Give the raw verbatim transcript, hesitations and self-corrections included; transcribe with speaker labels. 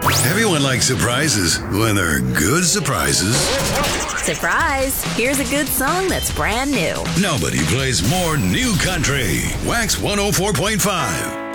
Speaker 1: Everyone likes surprises when they're good surprises.
Speaker 2: Surprise! Here's a good song that's brand new.
Speaker 1: Nobody plays more new country. Wax one oh four point five.